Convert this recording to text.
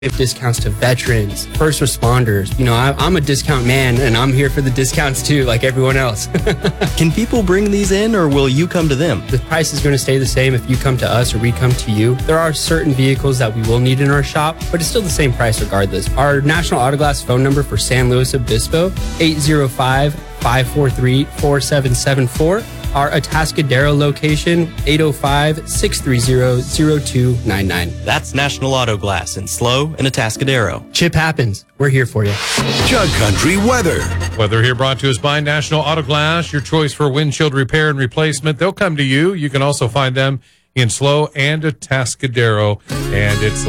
Give discounts to veterans, first responders. You know, I'm a discount man, and I'm here for the discounts too, like everyone else. Can people bring these in, or will you come to them? The price is going to stay the same if you come to us or we come to you. There are certain vehicles that we will need in our shop, but it's still the same price regardless. Our National Auto Glass phone number for San Luis Obispo, 805-543-4774. Our Atascadero location, 805-630-0299. That's National Auto Glass in SLO and Atascadero. Chip happens. We're here for you. Jug Country weather. Weather here brought to us by National Auto Glass, your choice for windshield repair and replacement. They'll come to you. You can also find them in SLO and Atascadero. And it's